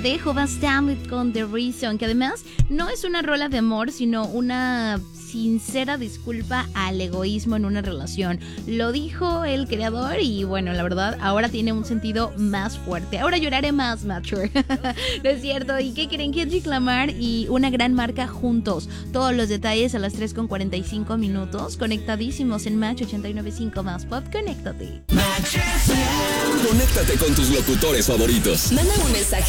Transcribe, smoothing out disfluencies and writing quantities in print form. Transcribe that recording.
de Hova Stanley con The Reason, que además no es una rola de amor, sino una sincera disculpa al egoísmo en una relación. Lo dijo el creador y bueno, la verdad, ahora tiene un sentido más fuerte. Ahora lloraré más, Mature. No es cierto. ¿Y qué creen? Kendrick Lamar y una gran marca juntos. Todos los detalles a las 3:45 conectadísimos en Match 89.5 más Pop. Conéctate. Conéctate con tus locutores favoritos. Manda un mensaje